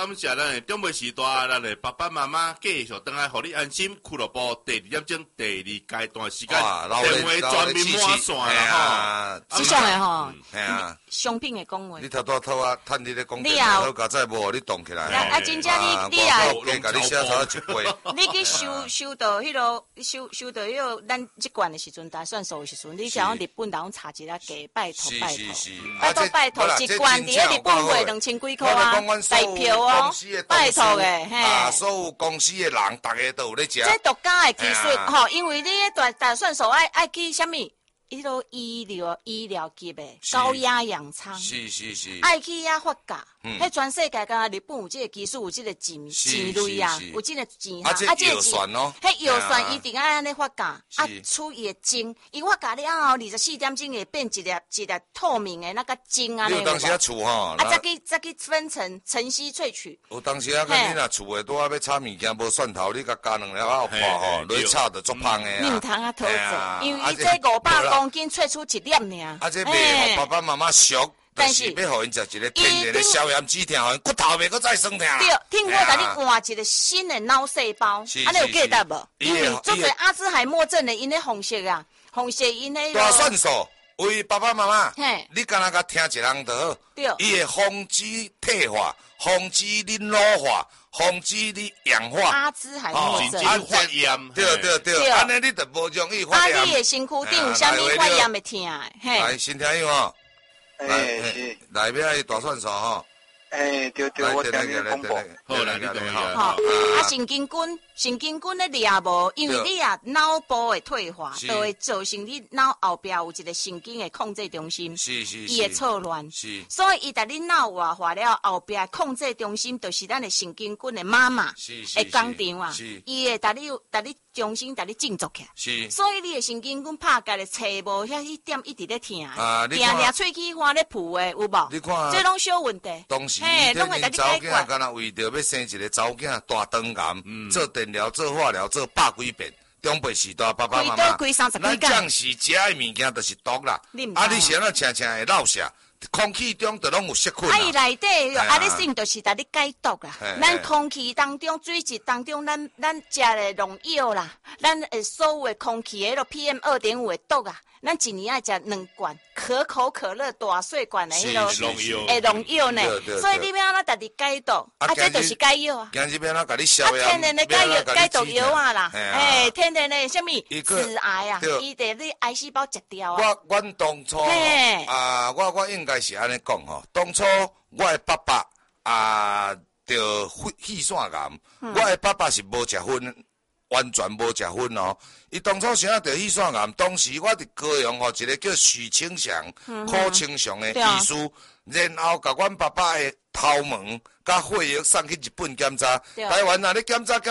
感谢咱的长辈时代，咱的爸爸妈妈继续等来，互你安心。俱乐部第2点钟第2阶段时间，电话全面满线啦吼。 是上的吼， 系啊， 商品的讲话。 你偷啊，趁你咧讲电话，好佳哉无，你动起来。 啊，真正你啊， 甲你写草一杯。 你去收到迄个收到迄个咱这罐的时阵，打算数的时阵，你想往日本人查一下价，拜托拜托，一罐伫咧日本卖2000几块啊，大票哦，拜托诶，嘿。 啊，所有公司的人，大家都有咧食。 这独家的技术吼，因为你打算数爱去什么？迄个医疗级的高压氧舱， 是， 爱去遐发价，迄全世界甲日本有这个技术，有这个钱类啊，有这个钱哈， 这个药酸哦， 迄药酸一定爱安尼发价，出伊的精，伊发价了后，24点钟会变一粒透明的那个精啊， 有当时啊厝吼， 再去分成晨曦萃取。 有当时啊，你若厝的拄啊要炒物件无蒜头，你甲加2粒啊破吼，落去炒就足芳的啊。 你唔通啊偷做，因为伊这500公斤萃出1粒尔。 啊，这袂互爸爸妈妈俗，但是要互因食一个天然的消炎止痛，因骨头袂阁再酸痛。 对，听我甲你换一个新的脑细胞，安尼有记得无？因为做做阿兹海默症的因咧红色因咧。 大算数，为爸爸妈妈，你敢若甲听一人就好。 对。 伊会防止退化，防止你老化，防止你氧化。 阿兹海默症。 发炎。 对，安尼你就无容易发炎。 啊，你的身躯顶有啥物发炎的痛？嘿。 来，先听有吼。内面的大算数吼。 对，我听你广播。 好，来你等好。啊，神经根咧抓无，因为你啊脑部的退化，就会造成你脑后壁有一个神经的控制中心，伊会错乱。所以伊在你脑活化了后壁控制中心，就是咱的神经根的妈妈的工厂啊，伊会带你中心带你振作起。所以你的神经根拍家咧找无遐一点一直咧痛，定喙齿花咧浮的有无？ 你看， 这拢小问题。 当时你查某囝，敢若为着要生一个查某囝大肠癌，做电疗、做化疗、做100几遍，长辈时代爸爸妈妈，咱将是食的物件就是毒啦。啊，你是安怎常会落下，空气中就拢有细菌啦。 啊，伊内底啊，你性就是带你解毒啦。咱空气当中、水质当中，咱食的农药啦，咱所有的空气迄个 PM2.5的毒啊。咱一年爱食2罐可口可乐大细罐的迄个农药呢，所以你要安怎家己解毒？啊，这就是解药啊。 今日要安怎家己消炎？ 天然的解毒药啊啦，天然的什么致癌啊，伊得你癌细胞食掉啊。 阮当初我应该是安尼讲吼，当初我的爸爸得肺腺癌，我的爸爸是无食薰。完全无食薰哦，伊当初啥着肺腺癌，当时我伫高雄吼一个叫许清祥、柯清祥的医师，然后甲阮爸爸的头毛甲血液送去日本检查，台湾你检查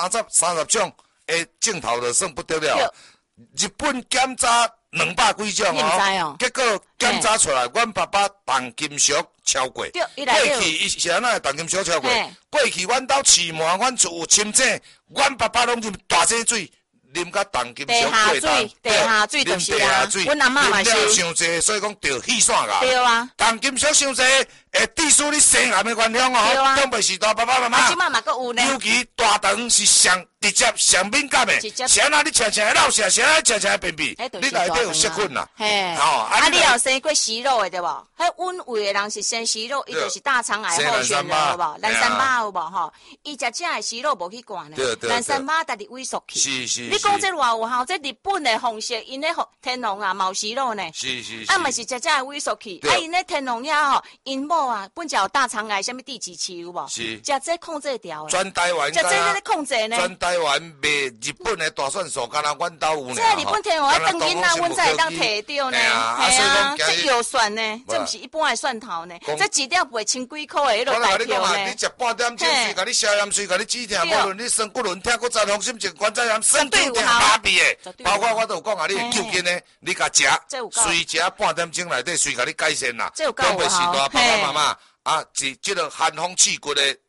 30种，镜头就算不得了，日本检查200几种哦，结果检查出来，阮爸爸重金属超过，过去伊是安怎重金属超过？过去阮兜饲满，阮厝有深井，阮爸爸拢啉大井水，啉甲重金属过重， 地下水就是啊，阮阿嬷嘛是。啉伤济，所以讲得肺腺癌。 对啊。 重金属伤济，会致使你生癌的原因哦。长辈时代爸爸妈妈。 即摆嘛佫有呢。 尤其大肠是上直接上敏感的，是安那你常常会落下，是安常常会便秘，你内底有细菌啦。 嘿，啊，你有生过息肉的对无？迄阮胃的人是生息肉，伊就是大肠癌候选人，有无？蓝三八有无？吼，伊食这的息肉无去管呢，蓝三八家己萎缩去。 是。 你讲这偌有效？这日本的方式，因咧天龙啊，毛息肉呢？ 是。 啊，嘛是食这的萎缩去。啊，因咧天龙遐吼，因某啊，本就有大肠癌，什么第几期有无？ 是。 食这控制掉。 全台湾。 食这咧控制呢？ 全台湾卖日本的大蒜素，敢若阮兜有呢。 这日本天龙，我当囡仔，阮才会当摕到呢。系啊，这药蒜呢，这不是一般的蒜头呢，这一粒卖千几块的迄落大条呢。 你食半点钟水，甲你消炎水，甲你止痛，无论你酸骨轮痛、骨折、风湿症、关节炎、酸痛、麻痹的，包括我都有讲啊，你救紧的，你甲食，随食半点钟内底，随甲你改善啦。长辈时代爸爸妈妈啊，是这个寒风刺骨的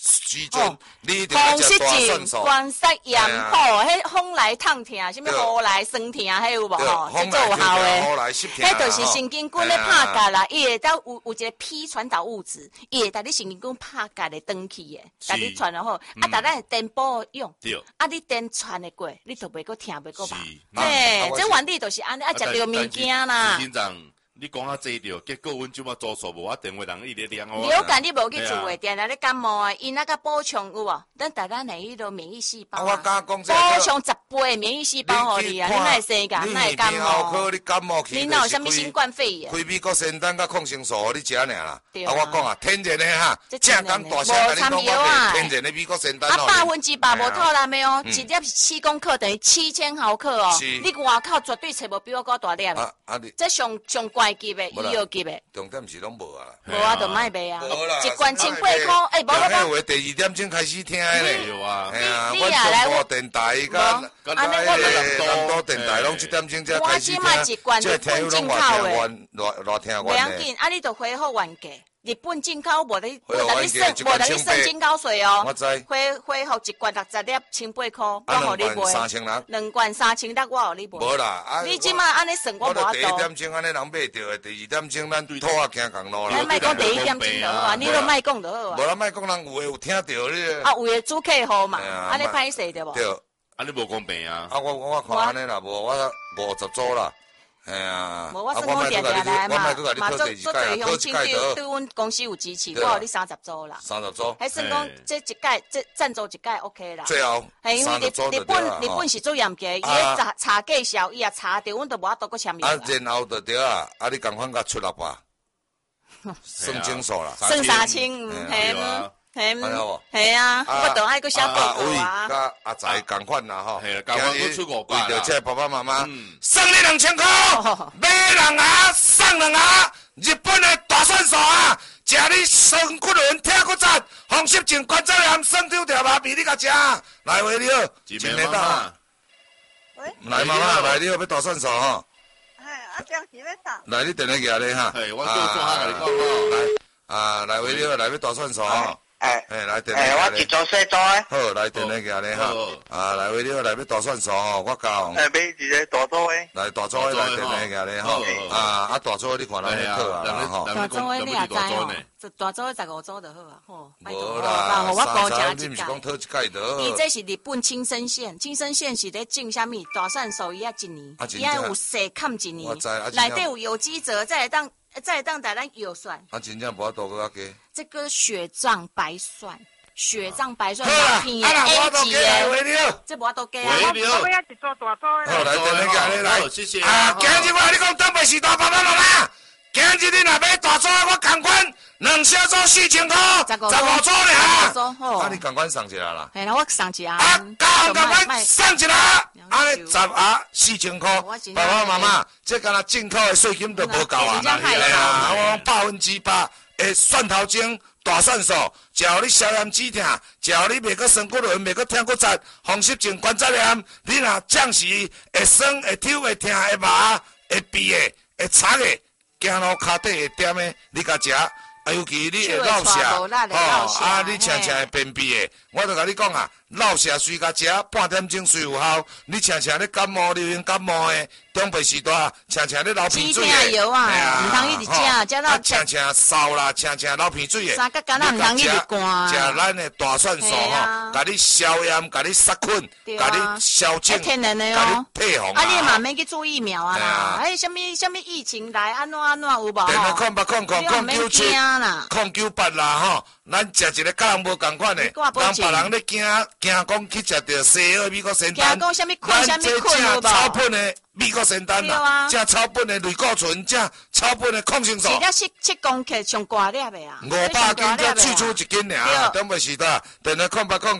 时阵，你一定要食大蒜素。 关节炎好，迄风来烫痛，什么雨来酸痛，迄有无吼？这做有效诶。迄就是神经根咧拍架啦，伊会当有一个 P 传导物质，伊会当你神经根拍架咧转去诶，甲你传了后，但咱电波用，你电传会过，你就袂阁听袂阁怕。嘿，这原理就是安尼，食着物件啦。 你讲啊，这着，结果阮即马做数无，我电话人一直亮我。 流感你无去做诶，定定咧感冒啊，伊那个补充有无？咱台湾诶迄个免疫细胞我敢讲这补充10倍免疫细胞互你啊，你哪会生噶？哪会感冒？ 你感冒去， 你哪有啥物新冠肺炎？ 开美国仙丹甲抗生素互你食尔啦。我讲啊，天然诶哈，正讲大声甲你讲，我天然诶美国仙丹哦。 100%无透蓝诶哦，一粒7公克等于7000毫克哦。你外口绝对找无比我高大粒。这上怪级诶，医药级诶。 重点是拢无啊。 无啊，就卖卖啊。一罐18 块。 哎，无。 话第2点钟开始听咧。 有啊。 你来我电台甲南都电台拢7点钟才开始听。 我只买1罐日本进口诶。 偌听袂要紧，你就回复原价。日本进口无你算进口税哦。 我知。 回复1罐60粒18块，我互你卖。2罐3000粒，我互你卖。 无啦， 你即马安尼算，我无法度。 第1点钟安尼人买着诶，第2点钟咱对拖啊行公路啦。 咱莫讲第1点钟就好啊，你都莫讲就好啊。 无咱莫讲人有诶有听着你。 有诶主客户嘛，安尼歹势着无？ 对。 安尼无公平啊！ 我看安尼啦，我50组啦。哎呀， 无我算我定定来嘛，做对乡亲对阮公司有支持，我互你30组啦。 30组， 还算讲这一届这赞助一届 OK 啦。 最后， 因为日本是做严格，伊咧查介绍，伊也查着，阮都无法度搁签名。 然后就对啊，你共款甲出6百，算清楚啦。 算3000，嘿嘛。系啊，我都爱个小报告啊。 甲阿仔共款啦吼， 今日出5百为着这爸爸妈妈，送你2000块，买2盒送2盒，日本的大蒜素啊，食你酸骨轮、铁骨赞、风湿症、关节炎、酸臭条麻痹，你甲食，来喂你好，真来到。 喂， 来妈妈，来你好，要大蒜素吼。 哎，这样是要啥？ 来你电话举咧哈。 我做下甲你讲哦。 来，来喂你好，来要大蒜素吼。来电话。 我一做细做诶。 好，来电话举咧哈。来为了来要大蒜素吼，我教。 买一个大组诶。 来大组诶，来电话举咧吼。大组你看咱咧好啊吼。 大组诶你也知哦，大组诶15组就好啊，吼。 无啦， 我高价你毋是讲讨一届的。 伊这是日本青森县，青森县是咧种啥物？大蒜素伊1年，伊还有细砍1年，内底有有机质，再来当咱药蒜。 真正无法度搁加。 这个雪藏白蒜，雪藏白蒜片 A 级的， 这无法度加啊！ 我要一撮大撮的。好，来电话举咧来， 谢谢。 今日我你讲东北时代爸爸妈妈，今日你若买大撮，我共款2小组4000块，15组尔。你共款送一下啦。 系啦，我送一下。 共款送一下，安尼10盒4000块，爸爸妈妈，这敢若进口的税金都无够啊！我100%的蒜头精、大蒜素，只要你消炎止痛，只要你袂阁酸骨轮、袂阁痛骨折、风湿症、关节炎，你若暂时会酸、会抽、会痛、会麻、会闭的、会擦的，走路骹底会点的，你甲食。尤其你会落瀉，你常常会便秘的，我就甲你讲啊，落瀉随甲食，半点钟随有效。你常常咧感冒、流行感冒的，中北时代常常咧流鼻水的， 唔通一直食到常常烧啦，常常流鼻水的。 三个敢若唔通一直寒。 食咱的大蒜素吼，甲你消炎，甲你杀菌，甲你消肿， 天然的甲你配方啊，你嘛免去做疫苗啊啦，什么疫情来安怎有无？ 电话098000998啦吼，咱食一个甲人无共款的，人别人咧惊讲去食着西澳美国仙丹，咱这正草本的美国仙丹啦，正草本的类固醇，正草本的抗生素。 一粒7公克上大粒的啊 ，500斤才取出1斤尔，中北时代，电话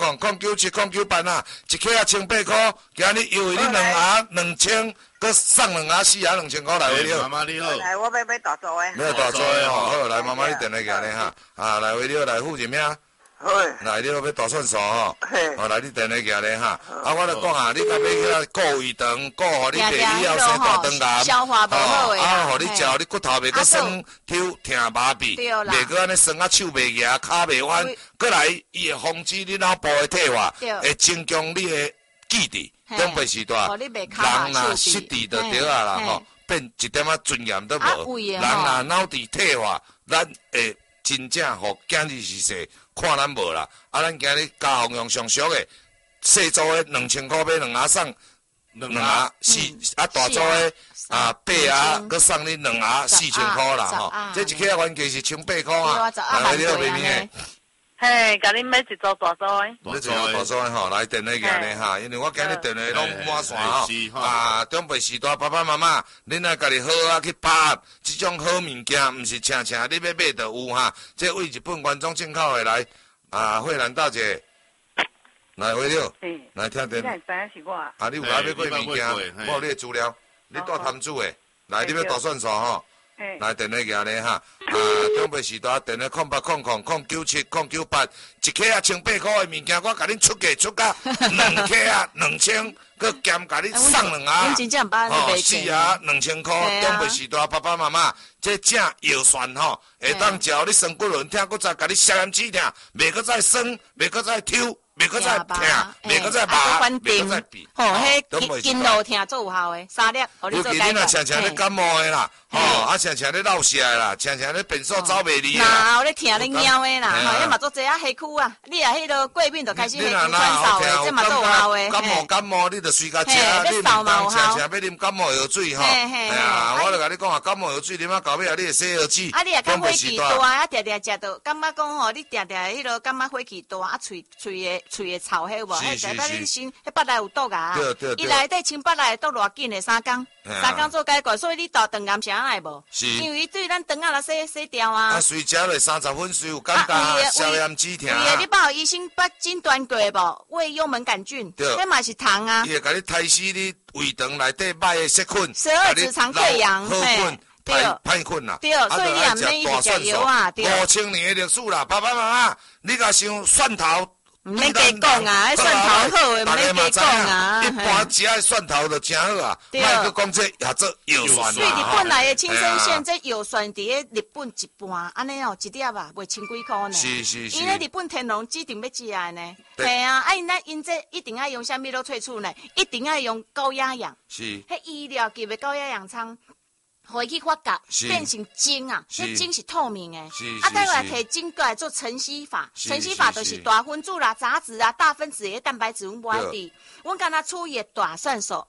098000978啦，一克啊18块，今日优惠你2盒2000。搁送2盒4盒2000块来回了。 妈妈你好。 来，我要大组的。 要大组的吼，好，来妈妈你电话举咧哈，来回了来付一名。 来，你要大蒜素吼，来你电话行咧哈。我就讲啊，你甲要去顾胃肠，顾互你第二后生大肠癌， 消化无好诶， 互你食，你骨头袂阁酸，抽疼麻痹，袂阁安尼酸啊，手袂硬，骹袂弯，过来伊会防止你脑部诶退化，会增强你诶记忆，长辈时代，人若失智就对啊啦吼，变一点仔尊严都无，人若脑智退化，咱会真正互今日时势。看咱无啦，咱今日家方用上俗诶，细组诶2000块买2盒送2盒4，大组诶8盒佮送你2盒4000块啦吼，这一克原价是1800块啊，来你妹妹。 嘿，甲恁买一组大组诶， 你一组大组诶吼，来电话行咧哈，因为我今日电话拢满线吼，长辈时代爸爸妈妈，恁爱家己好啊去把握，即种好物件，毋是请你要买就有哈，这为日本原装进口诶来，惠兰大姐，来回了，来听电。你有来买过物件，我有你诶资料，你带摊主诶，来你要大蒜素吼。来电话行咧哈，长辈时代电话0800097098，一克1800块的物件，我甲恁出价出价2克2000，佮兼甲恁送2盒，4盒2000块，长辈时代爸爸妈妈，这正药膳吼，会当食你酸骨轮疼，佮再甲你消炎止疼，袂佮再酸，袂佮再抽。袂搁再疼，袂搁再麻，袂搁再痹。 吼，迄筋络疼最有效诶，3粒，互你做解决。 尤其你若常常咧感冒诶啦，吼，常常咧落舌诶啦，常常咧便所走袂离啦。 然后咧疼咧尿诶啦，吼，迄嘛做侪啊黑区啊，你啊迄个过敏就开始黑区转扫诶，这嘛最有效诶。 感冒你就随甲食，你唔当常常要啉感冒药水吼。我就甲你讲啊，感冒药水啉啊，到尾啊你会洗药水。 啊，你也较火气大啊，定定食到，感觉讲吼，你定定迄个感觉火气大啊，喙会臭迄有无？迄代表你身迄腹内有毒啊！伊内底清腹内毒偌紧诶，3工做解决，所以你大肠癌啥会无？因为对咱肠仔来洗掉啊。 啊，随食落30分水有感觉，消炎止疼。 你捌有医生捌诊断过无？胃幽门杆菌，迄嘛是糖啊。 伊会甲你杀死你胃肠内底歹诶细菌， 十二指肠溃疡， 歹菌啦。 对，所以你也免一直食药啊。 5000年诶历史啦，爸爸妈妈，你甲想蒜头。 毋免加讲啊，蒜头好诶，毋免加讲啊。 一般食诶蒜头就真好啊，莫去讲这也做药蒜。 所以日本来诶青森县这药蒜伫咧日本一半，安尼哦，一粒啊，卖千几箍呢。 是。 因为日本天龙指定要食诶呢。系啊，因这一定要用啥物都萃取呢？一定要用高压氧。 是。 迄医疗级诶高压氧仓。互伊去发酵，变成精啊！迄精是透明诶，再来摕精过来做晨曦法。晨曦法就是大分子啦、杂质啊、大分子诶蛋白质，阮无爱滴。阮敢若处理大蒜素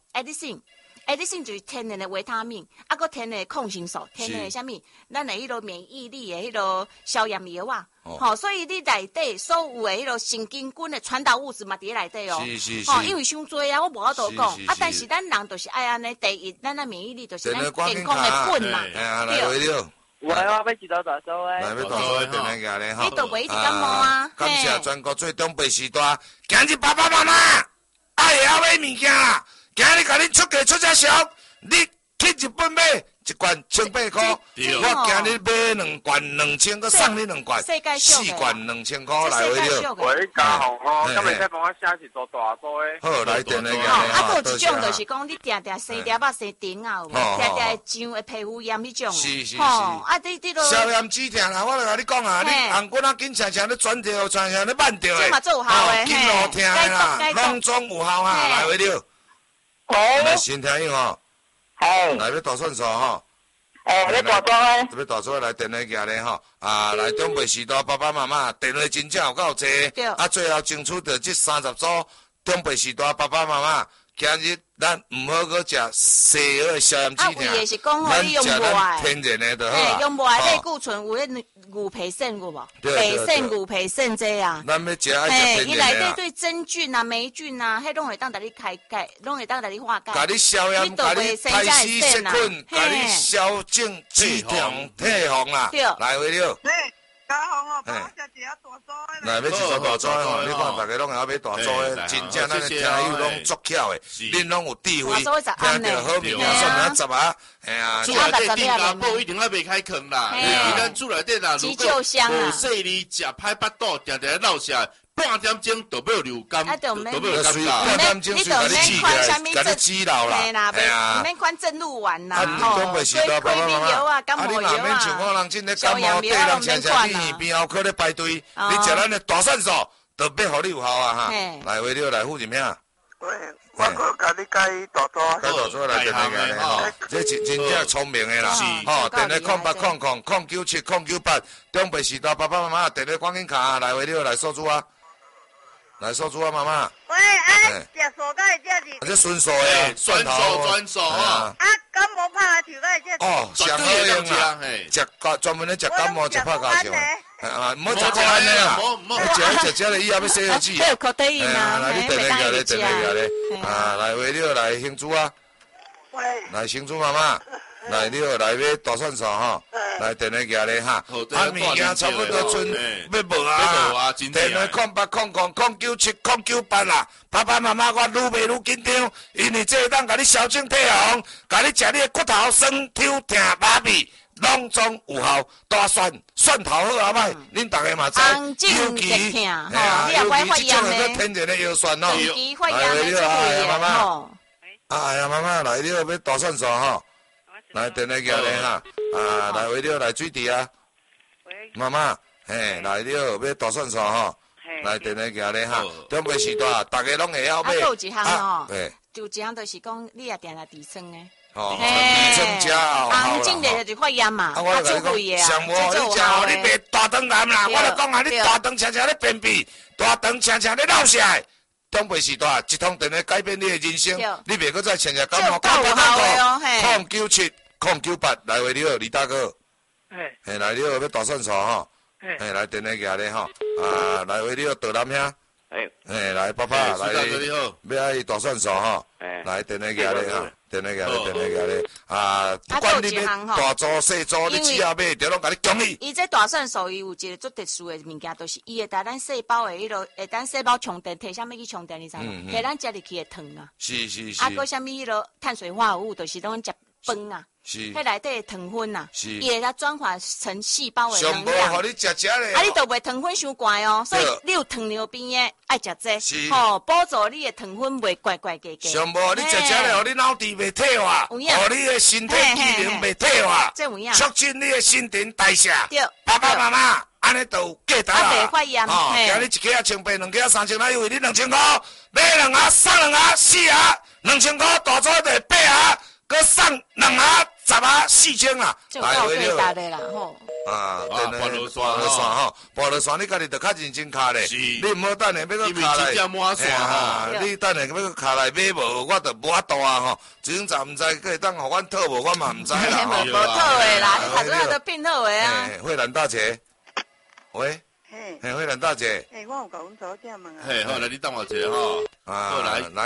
，Edison 就是天然诶维他命，啊，搁天然诶抗生素，天然诶啥物，咱诶迄个免疫力诶迄个消炎药啊。吼，所以你内底所有诶迄个神经菌诶传导物质嘛，伫咧内底哦。吼，因为伤多啊，我无法度讲。啊，但是咱人就是爱安尼，第一，咱诶免疫力就是咱健康诶本嘛。 对。 我要一道大số诶。 来，要大số诶，电话架咧吼。 你都袂一直感冒啊？ 感谢全国最长辈时代，今日爸爸妈妈爱晓买物件啦，今日甲恁出价出只俗，你去日本买。一罐1800块，我今日买2罐2000，佮送你2罐，4罐2000块来回了。 喂，家红吼，今日再帮我写一组大组诶。 好，来电来啊，还有一种就是讲，你定定生粒啊、生顶啊，有无？定定会痒会皮肤炎迄种。 是。 啊，你都消炎止疼啦，我就甲你讲啊，你红骨仔紧常常咧转着，常常咧慢着诶。 这嘛最有效诶， 筋络疼啦，拢总有效啊，来回了。来先听用吼。来要大蒜素吼， 要大组诶， 要大组来电话架咧吼，来长辈时代爸爸妈妈电话真正有够济，最后争取到这30组长辈时代爸爸妈妈，今日咱唔好搁食西药消炎止疼， 咱食咱天然诶就好啊。 用无类固醇有迄牛皮癣有无？皮癣、牛皮癣这啊。 咱要食爱食天然诶。 伊内底对真菌啊、霉菌啊，迄拢会当甲你开解，拢会当甲你化解。 甲你消炎，甲你排死细菌，甲你消肿止痛退红啦。来回了。 嘉宏哦，帮我食一下大组的。 来，要一撮大组的吼，你看大家拢会晓买大组的，真正咱的听友拢足巧的，恁拢有智慧，听到好物件算10啊，嘿啊。 厝内底电家宝一定要袂开坑啦，因为咱厝内底啦，如果无细腻食歹巴肚，定定落下。半点钟都要流感，都要流感啦。 半点钟就甲你刺起来，甲你止流啦。 嘿啊，唔免款正露丸啦， 吼，所以开面药啊，感冒药啊， 免像我人真咧感冒，对人常常去医边后科咧排队，你食咱的大蒜素，都要互你有效啊哈。来，为了来付一名。 喂，我搁甲你改大组。 改大组来电话个咧吼，这真正聪明的啦，吼，电话0800097098，中北时代爸爸妈妈电话赶紧卡，来为了来锁住啊。来，锁住啊，妈妈。 喂，食素甲会食是？ 这纯素的， 蒜头，专素啊。 感冒拍下头甲会食？ 哦，上好用啦，食专门咧食感冒食拍胶上。啊，唔好食高安尼啊，食咧以后要洗耳机。 有可得啊， 来，你电话过来，电话过来。啊，来为了来兴珠啊。 喂。 来兴珠妈妈。来，你好，来买大蒜素吼，来电话过来哈。物件差不多剩要无啊，电话0800097098啦。爸爸妈妈，我愈卖愈紧张，因为这当甲你消肿退红，甲你食你的骨头酸、抽、疼、麻痹，拢总有效。大蒜头好啊歹，恁大家嘛知。尤其这种天然的药蒜哦。来，你好，哎呀妈妈，哎呀妈妈，来你好，买大蒜素吼。来电话过来哈，来为了来水池啊，妈妈，嘿，来了要大蒜素吼，来电话过来哈，中北时代大家拢会晓买。 有一项吼，有一项就是讲你也定来痔疮的， 痔疮食哦， 红肿的就是发炎嘛，啊，出贵的啊， 上无你食哦，你别大肠癌啦，我就讲啊，你大肠常常咧便秘，大肠常常咧落下。东北时代一通电话改变你的人生，你别搁再常常感冒，0800097098来为你好，李大哥，嘿，来你好要大蒜素吼，嘿，来电话过来吼，来为你好大男兄，嘿，来爸爸来，要爱大蒜素吼，来电话过来哈，电话过来，不管你要大组细组，你只要买，就拢甲你讲你。 伊这大蒜素伊有一个足特殊的物件，就是伊会带咱细胞的迄落，会当细胞充电，摕啥物去充电？你知无？摕咱食入去的糖啊。 是。 搁啥物迄落碳水化合物，就是拢食饭啊。迄内底的糖分啊，伊会它转化成细胞的能量。 上无，互你食咧。 你都袂糖分伤怪哦，所以你有糖尿病的爱食这，吼，补助你的糖分袂怪怪加加。 上无，你食咧，互你脑池袂退化，互你的身体机能袂退化，促进你的新陈代谢。爸爸妈妈，安尼都有价值啦。 袂发炎。 今日一个1,800，两个3,000，哪有为你2,000块？买2盒送2盒4盒，2,000块大组的8盒，佮送2盒10盒4,000啦。 来回了。 玻璃线吼，玻璃线你家己着较认真卡咧，你毋好等下要搁卡来，你等下要搁卡来买无，我着无法度啊吼。真早毋知，佮会当互阮讨无，我嘛毋知啦。 无讨的啦，你头先都变讨的啊。 慧兰大姐，喂，慧兰大姐。 我有甲阮嫂姐问啊。 好，来你等我一下吼。来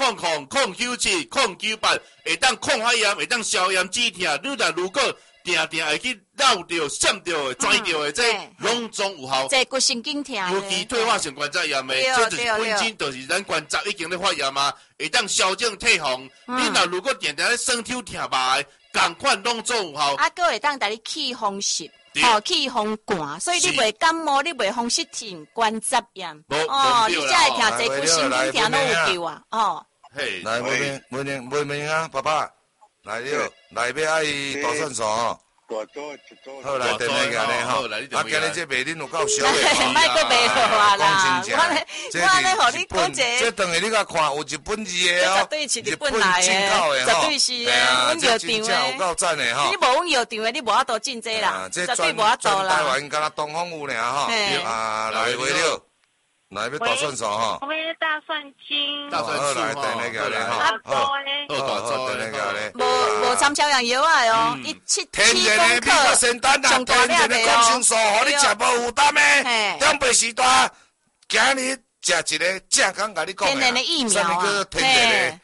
0800097098，会当抗发炎，会当消炎止痛。你如果定会去绕着、闪着的、拽着的，这拢总有效。 这骨神经痛， 尤其退化性关节炎的，这就是本身就是咱关节已经咧发炎嘛，会当消肿退红。你如果定咧酸痛痛麻，同款拢总有效。 搁会当带你去风湿。去风寒，所以你袂感冒，你袂风湿性关节炎。你才会听这骨神经痛拢有救啊！ 来，文明啊，爸爸，来了，来要爱大蒜素吼。好来，电话过来吼。今日这卖恁有够俗的。 卖搁卖好啊啦！我咧，互你讲者。 这等下你甲看，有日本字的哦， 日本进口的，绝对是的，阮药厂的。 有够赞的吼！ 你无阮药厂的，你无法度进这啦，绝对无法度啦。 台湾敢若东方有尔吼，来为了。来要大蒜素吼， 我要大蒜精， 大蒜素来电话过来吼， 好， 电话过来。 无掺消炎药啊哦，伊天然的美国仙丹啦，天然的抗生素，互你食无负担的。长辈时代，今日食一个正刚甲你讲的， 天然的疫苗啊， 天然的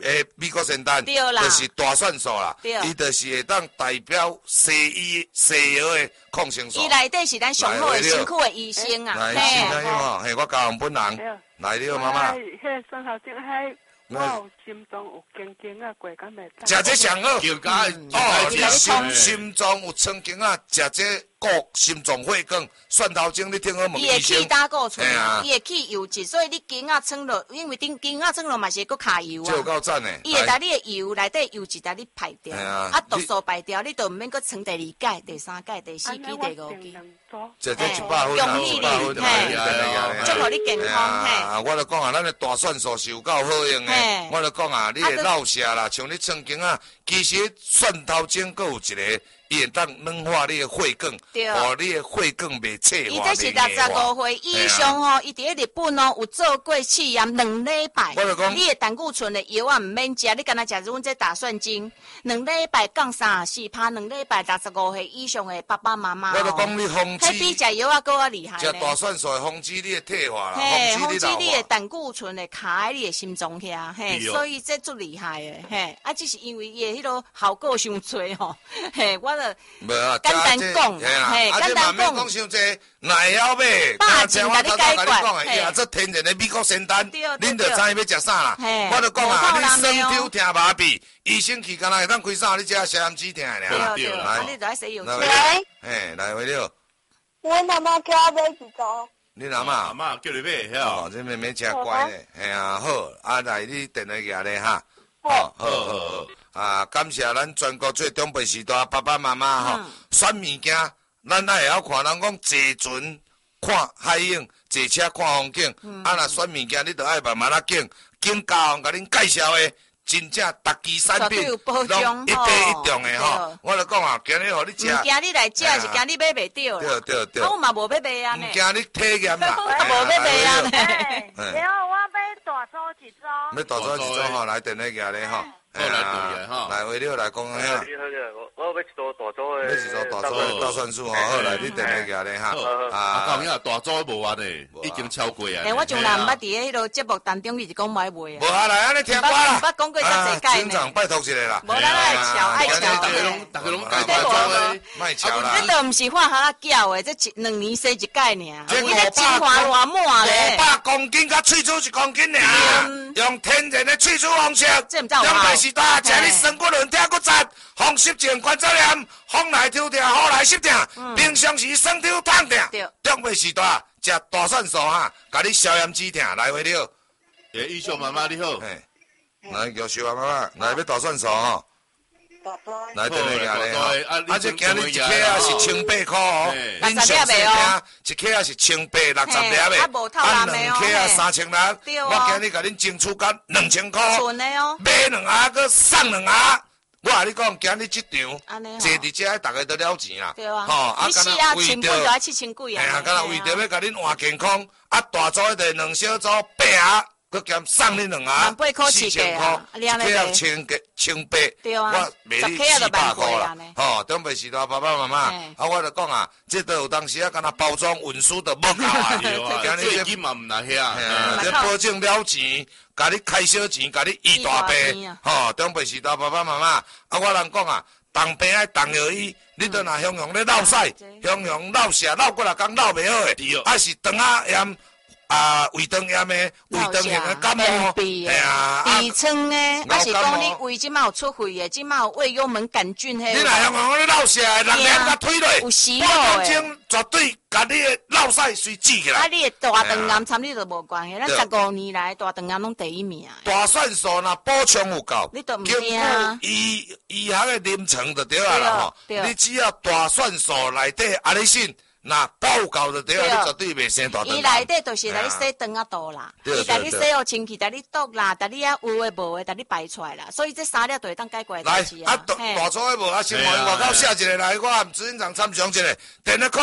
美国仙丹，就是大蒜素啦，伊就是会当代表西药的抗生素。 伊内底是咱上好的身躯的医生啊。 嘿，我教人本人来了，妈妈。 迄蒜头精，我有心脏有经经啊，过敢袂当。 食这上好。 哦， 心脏有曾经啊，食这固心脏血管，蒜头精你听好问医生。 伊会起胆固醇，伊会起油脂，所以你筋啊撑落，因为筋啊撑落嘛是会搁卡油啊。 这有够赞的。 伊会把你的油内底油脂把你排掉，毒素排掉，你就唔免搁撑第2届、第3届、第4期、第5期。 这100分啊，100分啊，祝福你健康嘿。 我就讲啊，咱的大蒜素是有够好用的。我就讲啊，你会落下啦，像你曾经啊，其实蒜头精搁有一个。伊会当软化你的血管，互你的血管袂脆化。 伊这是65岁以上吼，伊伫日本哦有做过试验2礼拜。 我就讲， 你的胆固醇的药啊唔免食，你干那食阮这大蒜精，2礼拜降34%，2礼拜65岁以上的爸爸妈妈我就讲你防止， 迄比食药啊搁较厉害。 食大蒜素会防止你的退化啦， 防止你的胆固醇的卡在你的心脏遐，嘿，所以这足厉害的，嘿，啊，只是因为伊的迄个效果伤多吼，嘿，我。 无啊， 简单讲，嘿，简单讲伤济，耐晓买。 大钱甲你解决， 伊也做天然的美国仙丹，恁就知要食啥啦。我就讲啊，你酸抽疼麻痹，医生去干那会当开啥？你只消炎止疼尔。 对，啊，你就爱使用。 喂，嘿，来回了。 我妈妈叫我买一组。 你阿妈？ 阿妈叫你买， 哦，这妹妹真乖嘞。哎呀，好，啊来，你电话拿咧哈。好。啊，感谢咱全国最中北时代爸爸妈妈吼，选物件，咱会晓看人讲坐船看海影，坐车看风景。啊，若选物件，你着爱慢慢仔经家行甲恁介绍的，真正逐期产品拢一滴一中的吼。我就讲啊，今日互你食， 唔惊你来食，是惊你买袂着啦。 对。 我嘛无要买啊呢。 唔惊你体验啦。 我无要买啊呢。 然后我买大组一组。 要大组一组吼，来电话拿咧吼。来回了来讲遐。 我要一组大组的。 要一组大组的大蒜素吼，好来你电话拿咧哈。 啊，讲遐大组无完嘞，已经超过啊。 我从来毋捌伫迄个节目当中，伊是讲买卖啊。 无啊，来安尼听歌啦。 捌讲过遮济届呢。 经常拜托一下啦。 无咱爱瞧，爱瞧。 大家拢大组的， 卖瞧啦。 这都毋是化学搅的，这2年生一届尔。这个精华偌满咧。 500公斤甲萃取1公斤尔，用天然的萃取方式。两倍时代，食你身骨轮疼骨折，风湿症关节炎，风来抽疼，雨来湿疼，平常时酸抽痛疼。两倍时代，食大蒜素哈，甲你消炎止疼，来回了。 医生妈妈你好。 来叫小妈妈，来要大蒜素吼。来电话咧吼，这今日一克啊是1,800块哦，恁上细听，一克啊是1,860粒的，啊2克啊3,600，我今日甲恁争取到2,000块， 纯的哦， 买2盒搁送2盒。我甲你讲，今日这场坐伫遮，大家都了钱啦。 对啊，你死啊，成本就要7,000几啊。 哎呀，敢若为着要甲恁换健康，啊大组的2小组8盒。佮兼送恁2盒，4,000块，一克要1,800，我卖你400块啦。吼，中北时代爸爸妈妈，啊，我就讲啊，这都有当时啊，敢若包装运输都无够啊。 最近嘛唔来遐， 这保证了钱，甲你开小钱，甲你医大病。吼，中北时代爸爸妈妈，啊，我人讲啊，当病爱当药医，你都若向咧落屎，向落瀉，落过来讲落袂好诶，啊是肠仔炎。胃肠炎的、胃肠型的感冒， 哎呀，痔疮的，还是讲你胃即马有出血的，即马有胃幽门杆菌的。 你若向我咧落瀉的，人连甲推落， 有息肉的， 绝对甲你的落屎水治起来。 啊，你的大肠癌参你都无关系，咱15年来大肠癌拢第1名。 大蒜素若补充有够， 你都唔惊啊？ 医学的临床就对啊啦吼，你只要大蒜素内底阿里信。那补够就对啊，你绝对袂生大肠。 伊内底就是来你洗肠啊肚啦，伊带你洗好清气，带你毒啦，带你啊有诶无诶，带你排出来啦。所以这3粒就会当解决代志啊。 来，大粗诶无啊，先换外口写一个来，我执行长参详一个，电话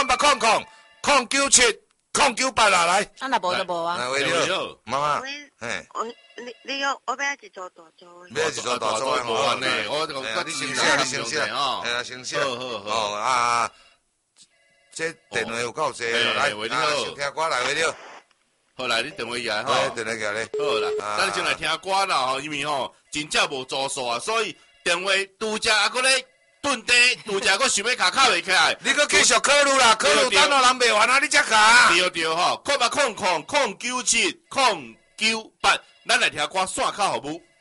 098000978啦，来。 啊，若无就无啊。 来，喂，你好，妈妈。 嘿。你要我买一组大组诶。 买一组大组诶， 无呢，我你先写，哦，哎呀，先写，好啊。这电话有够济，来，先听歌来，喂了。 好啦，你电话来吼，电话来咧。 好啦，咱先来听歌啦吼，因为吼真正无住数啊，所以电话拄则还搁咧顿地，拄则搁想要卡卡袂起来。 你搁继续考虑啦，考虑等到人卖完啊，你才卡。 对吼，0800097098，咱来听歌线靠服务。